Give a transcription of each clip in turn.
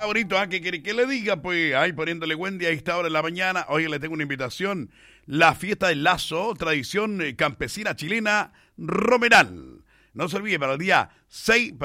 Bonito, ¿ah? ¿Qué quiere que le diga? Pues ahí poniéndole buen día a esta hora de la mañana. Oye, le tengo una invitación. La fiesta del lazo, tradición campesina chilena, Romeral. No se olvide, para el día 6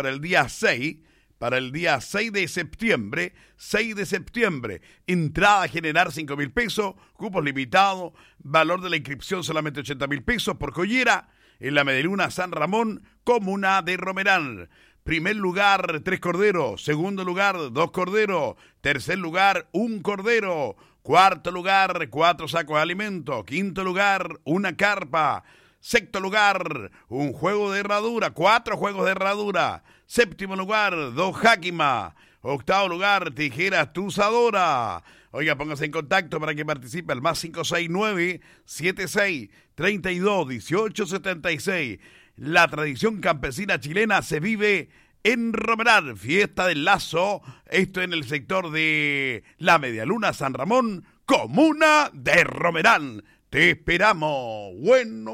de septiembre, entrada a generar 5.000 pesos, cupos limitados, valor de la inscripción solamente 80.000 pesos por joyera, en la Medialuna San Ramón, comuna de Romeral. Primer lugar, 3 corderos. Segundo lugar, 2 corderos. Tercer lugar, 1 cordero. Cuarto lugar, 4 sacos de alimento. Quinto lugar, 1 carpa. Sexto lugar, 1 juego de herradura. 4 juegos de herradura. Séptimo lugar, 2 jáquimas. Octavo lugar, tijeras tusadora. Oiga, póngase en contacto para que participe al más 569-7632-1876. La tradición campesina chilena se vive en Romeral, fiesta del lazo, esto en el sector de la Medialuna San Ramón, comuna de Romeral. Te esperamos. Bueno.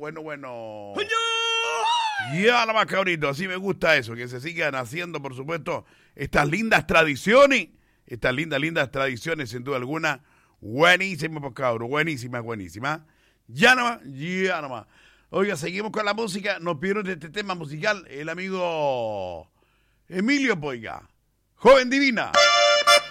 Ya la más cabrito, así me gusta eso, que se sigan haciendo, por supuesto, estas lindas tradiciones, lindas tradiciones, sin duda alguna. Buenísimo, pues cabrón, buenísima. Ya nomás. Oiga, seguimos con la música. Nos pidieron este tema musical el amigo Emilio Poiga. Joven Divina.